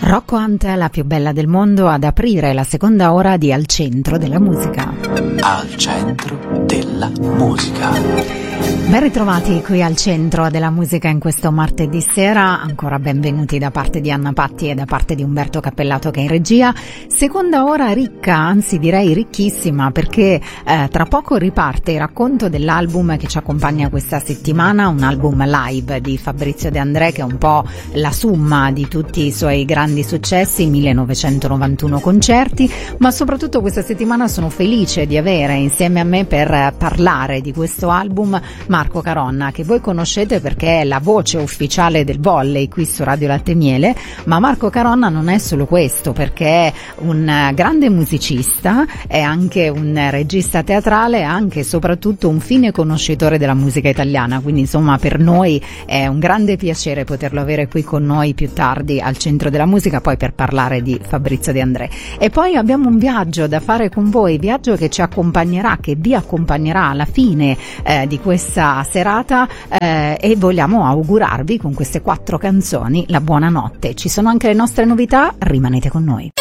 Rocco Hunt, la più bella del mondo, ad aprire la seconda ora di Al Centro della Musica. Al Centro della Musica. Ben ritrovati qui al Centro della Musica in questo martedì sera, ancora benvenuti da parte di Anna Patti e da parte di Umberto Cappellato che è in regia. Seconda ora ricca, anzi direi ricchissima, perché tra poco riparte il racconto dell'album che ci accompagna questa settimana, un album live di Fabrizio De André che è un po' la somma di tutti i suoi grandi successi, 1991 concerti, ma soprattutto questa settimana sono felice di avere insieme a me per parlare di questo album Marco Caronna, che voi conoscete perché è la voce ufficiale del volley qui su Radio Latte e Miele, ma Marco Caronna non è solo questo, perché è un grande musicista, è anche un regista teatrale, è anche e soprattutto un fine conoscitore della musica italiana, quindi insomma per noi è un grande piacere poterlo avere qui con noi più tardi al Centro della Musica, poi per parlare di Fabrizio De André. E poi abbiamo un viaggio da fare con voi, viaggio che ci accompagnerà, che vi accompagnerà alla fine di questa serata e vogliamo augurarvi con queste 4 canzoni la buonanotte. Ci sono anche le nostre novità, rimanete con noi.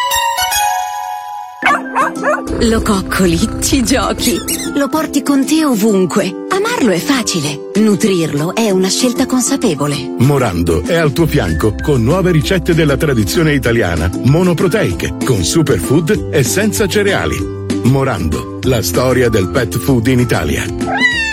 Lo coccoli, ci giochi, lo porti con te ovunque. Amarlo è facile, nutrirlo è una scelta consapevole. Morando è al tuo fianco con nuove ricette della tradizione italiana, monoproteiche, con superfood e senza cereali. Morando, la storia del pet food in Italia.